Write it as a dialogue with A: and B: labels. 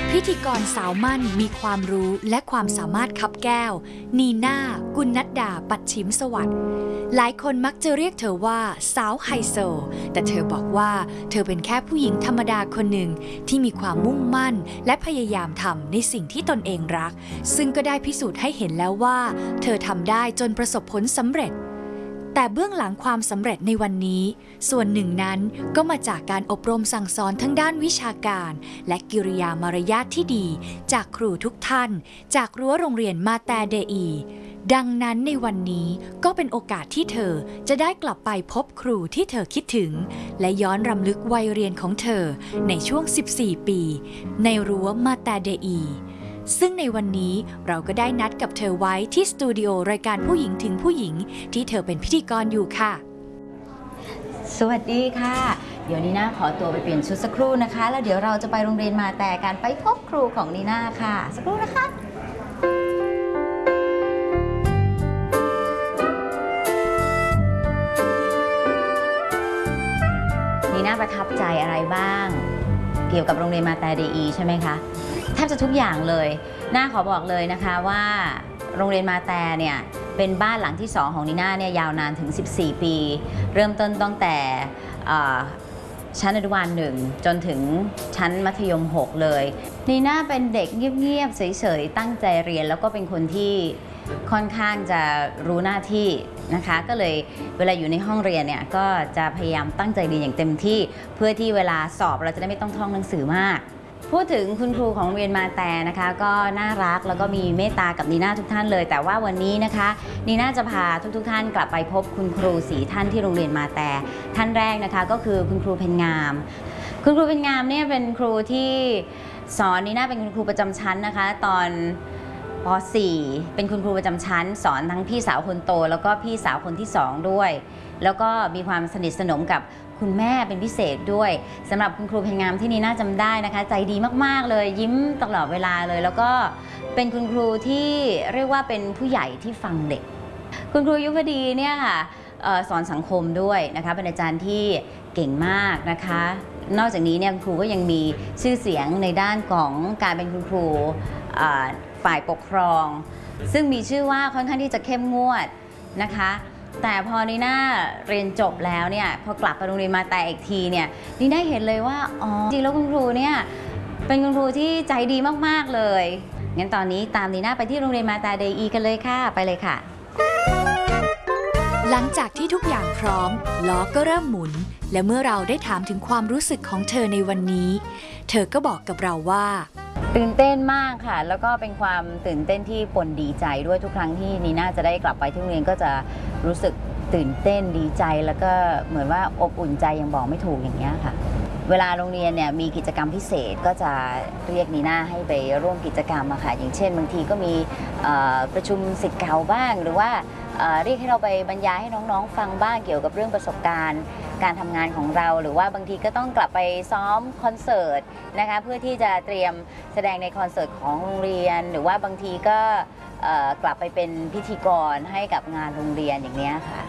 A: พิธีกรสาวมั่นมีความรู้และความสามารถคับแก้วนีน่ากุลนัดดาปัดชิมสวัสดิ์หลายคนมักจะเรียกเธอว่าสาวไฮโซแต่เธอบอกว่าเธอเป็นแค่ผู้หญิงธรรมดาคนหนึ่งที่มีความมุ่งมั่นและพยายามทำในสิ่งที่ตนเองรักซึ่งก็ได้พิสูจน์ให้เห็นแล้วว่าเธอทำได้จนประสบผลสำเร็จแต่เบื้องหลังความสำเร็จในวันนี้ส่วนหนึ่งนั้นก็มาจากการอบรมสั่งสอนทั้งด้านวิชาการและกิริยามารยาทที่ดีจากครูทุกท่านจากรั้วโรงเรียนมาแต่เดอีดังนั้นในวันนี้ก็เป็นโอกาสที่เธอจะได้กลับไปพบครูที่เธอคิดถึงและย้อนรำลึกวัยเรียนของเธอในช่วง 14 ปีในรั้วมาแต่เดอีซึ่งในวันนี้เราก็ได้นัดกับเธอไว้ที่สตูดิโอรายการผู้หญิงถึงผู้หญิงที่เธอเป็นพิธีกรอยู่ค่ะ
B: สวัสดีค่ะเดี๋ยวนีน่าขอตัวไปเปลี่ยนชุดสักครู่นะคะแล้วเดี๋ยวเราจะไปโรงเรียนมาแต่การไปพบครูของนีน่าค่ะสักครู่นะคะนีน่าประทับใจอะไรบ้างเกี่ยวกับโรงเรียนมาแต่เดอีใช่ไหมคะแทบจะทุกอย่างเลยน่าขอบอกเลยนะคะว่าโรงเรียนมาแต่เนี่ยเป็นบ้านหลังที่2ของนีน่าเนี่ยยาวนานถึง14 ปีเริ่มต้นตั้งแต่ชั้นอนุบาล1จนถึงชั้นมัธยม6เลยนีน่าเป็นเด็กเงียบๆเฉยๆตั้งใจเรียนแล้วก็เป็นคนที่ค่อนข้างจะรู้หน้าที่นะคะก็เลยเวลาอยู่ในห้องเรียนเนี่ยก็จะพยายามตั้งใจเรียนอย่างเต็มที่เพื่อที่เวลาสอบเราจะได้ไม่ต้องท่องหนังสือมากพูดถึงคุณครูของโรงเรียนมาแต่นะคะก็น่ารักแล้วก็มีเมตตากับนีน่าทุกท่านเลยแต่ว่าวันนี้นะคะนีน่าจะพาทุกท่านกลับไปพบคุณครู4 ท่านที่โรงเรียนมาแต่ท่านแรกนะคะก็คือคุณครูเพ็ญงามคุณครูเพ็ญงามเนี่ยเป็นครูที่สอนนีน่าเป็นคุณครูประจำชั้นนะคะตอนป .4 เป็นคุณครูประจำชั้นสอนทั้งพี่สาวคนโตแล้วก็พี่สาวคนที่2ด้วยแล้วก็มีความสนิทสนมกับคุณแม่เป็นพิเศษด้วยสำหรับคุณครูเพ็ญงามที่นีน่าจำได้นะคะใจดีมากๆเลยยิ้มตลอดเวลาเลยแล้วก็เป็นคุณครูที่เรียกว่าเป็นผู้ใหญ่ที่ฟังเด็กคุณครูยุพดีเนี่ยค่ะสอนสังคมด้วยนะคะเป็นอาจารย์ที่เก่งมากนะคะนอกจากนี้เนี่ยคุณครูก็ยังมีชื่อเสียงในด้านของการเป็นคุณครูฝ่ายปกครองซึ่งมีชื่อว่าค่อนข้างที่จะเข้มงวดนะคะแต่พอนีน่าเรียนจบแล้วเนี่ยพอกลับไปโรงเรียนมาแต่อีกทีเนี่ยนีน่าเห็นเลยว่าอ๋อจริงแล้วคุณครูเนี่ยเป็นคุณครูที่ใจดีมากๆเลยงั้นตอนนี้ตามนีน่าไปที่โรงเรียนมาแต่เดอีกันเลยค่ะไปเลยค่ะ
A: หลังจากที่ทุกอย่างพร้อมล้อก็เริ่มหมุนและเมื่อเราได้ถามถึงความรู้สึกของเธอในวันนี้เธอก็บอกกับเราว่า
B: ตื่นเต้นมากค่ะแล้วก็เป็นความตื่นเต้นที่ปนดีใจด้วยทุกครั้งที่นีน่าจะได้กลับไปที่โรงเรียนก็จะรู้สึกตื่นเต้นดีใจแล้วก็เหมือนว่าอบอุ่นใจยังบอกไม่ถูกอย่างเงี้ยค่ะเวลาโรงเรียนเนี่ยมีกิจกรรมพิเศษก็จะเรียกนีน่าให้ไปร่วมกิจกรรมอะค่ะอย่างเช่นบางทีก็มีประชุมศิษย์เก่าบ้างหรือว่าเรียกให้เราไปบรรยายให้น้องๆฟังบ้างเกี่ยวกับเรื่องประสบการณ์การทำงานของเราหรือว่าบางทีก็ต้องกลับไปซ้อมคอนเสิร์ตนะคะเพื่อที่จะเตรียมแสดงในคอนเสิร์ตของโรงเรียนหรือว่าบางทีก็กลับไปเป็นพิธีกรให้กับงานโรงเรียนอย่างนี้ค่ะ